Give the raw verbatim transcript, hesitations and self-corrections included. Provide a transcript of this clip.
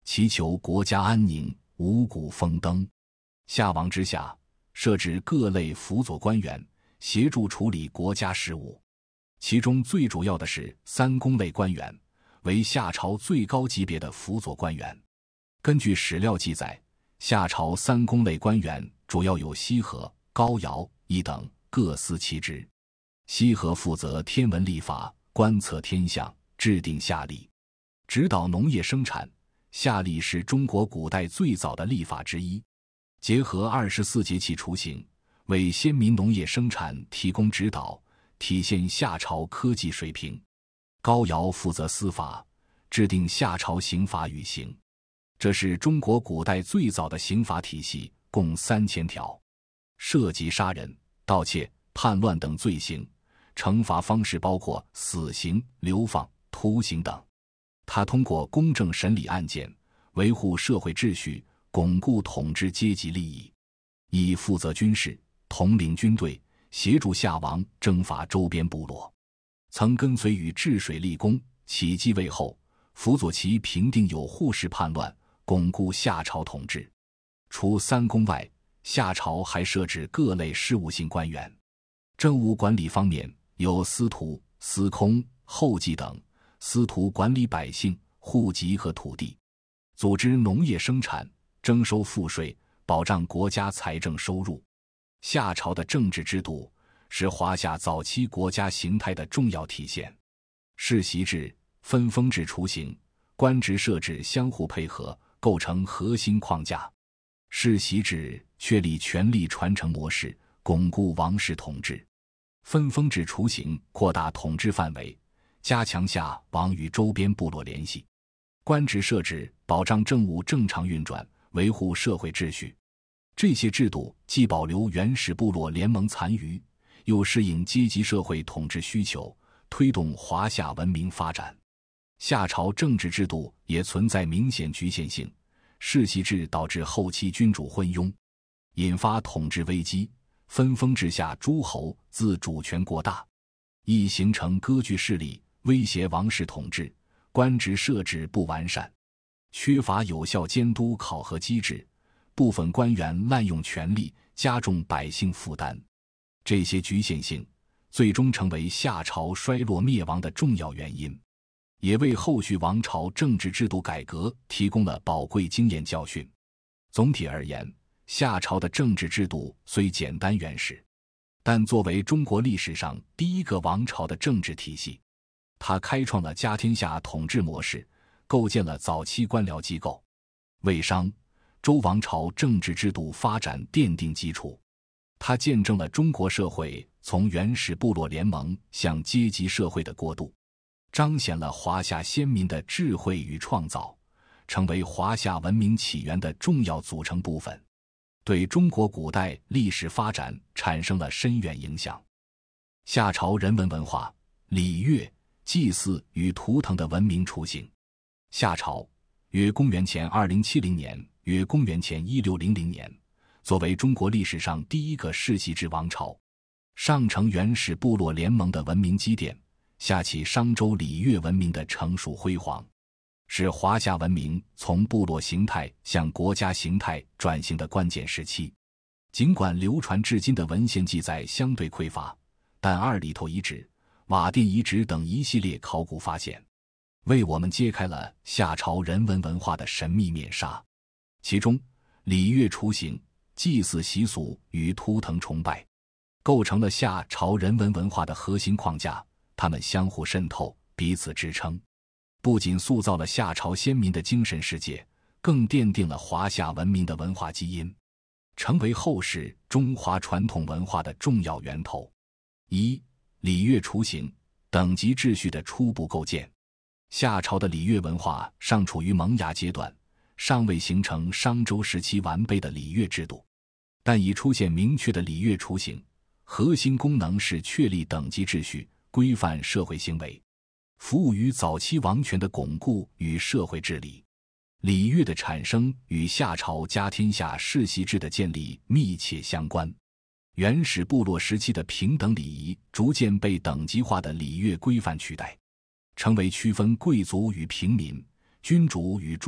祈求国家安宁，五谷丰登。夏王之下，设置各类辅佐官员，协助处理国家事务。其中最主要的是三公类官员，为夏朝最高级别的辅佐官员。根据史料记载，夏朝三公类官员主要有西河、高尧、羿等，各司其职。西河负责天文历法，观测天象，制定夏历，指导农业生产。夏历是中国古代最早的历法之一，结合二十四节气雏形，为先民农业生产提供指导，体现夏朝科技水平。高尧负责司法，制定夏朝刑法与刑，这是中国古代最早的刑法体系，共三千条，涉及杀人、盗窃、叛乱等罪行，惩罚方式包括死刑、流放、徒刑等。他通过公正审理案件，维护社会秩序，巩固统治阶级利益。以负责军事，统领军队，协助夏王征伐周边部落。曾跟随于治水立功，起继位后，辅佐其平定有扈氏叛乱，巩固夏朝统治。除三公外，夏朝还设置各类事务性官员。政务管理方面有司徒、司空、后继等。司徒管理百姓、户籍和土地，组织农业生产，征收赋税，保障国家财政收入。夏朝的政治制度是华夏早期国家形态的重要体现。世袭制、分封制雏形，官职设置相互配合，构成核心框架。世袭制确立权力传承模式，巩固王室统治。分封制雏形扩大统治范围，加强夏王与周边部落联系。官职设置保障政务正常运转，维护社会秩序。这些制度既保留原始部落联盟残余，又适应阶级社会统治需求，推动华夏文明发展。夏朝政治制度也存在明显局限性，世袭制导致后期君主昏庸，引发统治危机。分封制下诸侯自主权过大，易形成割据势力，威胁王室统治。官职设置不完善，缺乏有效监督考核机制，部分官员滥用权力，加重百姓负担。这些局限性最终成为夏朝衰落灭亡的重要原因，也为后续王朝政治制度改革提供了宝贵经验教训。总体而言，夏朝的政治制度虽简单原始，但作为中国历史上第一个王朝的政治体系，它开创了家天下统治模式，构建了早期官僚机构，为商、周王朝政治制度发展奠定基础。它见证了中国社会从原始部落联盟向阶级社会的过渡，彰显了华夏先民的智慧与创造，成为华夏文明起源的重要组成部分，对中国古代历史发展产生了深远影响。夏朝人文文化、礼乐、祭祀与图腾的文明雏形。夏朝约公元前二零七零年，约公元前一六零零年，作为中国历史上第一个世袭制王朝，上承原始部落联盟的文明积淀，下启商周礼乐文明的成熟辉煌，是华夏文明从部落形态向国家形态转型的关键时期。尽管流传至今的文献记载相对匮乏，但二里头遗址、瓦店遗址等一系列考古发现，为我们揭开了夏朝人文文化的神秘面纱。其中，礼乐雏形、祭祀习俗与图腾崇拜，构成了夏朝人文文化的核心框架，它们相互渗透，彼此支撑，不仅塑造了夏朝先民的精神世界，更奠定了华夏文明的文化基因，成为后世中华传统文化的重要源头。一、礼乐雏形、等级秩序的初步构建。夏朝的礼乐文化尚处于萌芽阶段，尚未形成商周时期完备的礼乐制度，但已出现明确的礼乐雏形，核心功能是确立等级秩序，规范社会行为，服务于早期王权的巩固与社会治理。礼乐的产生与夏朝家天下世袭制的建立密切相关。原始部落时期的平等礼仪逐渐被等级化的礼乐规范取代，成为区分贵族与平民、君主与诸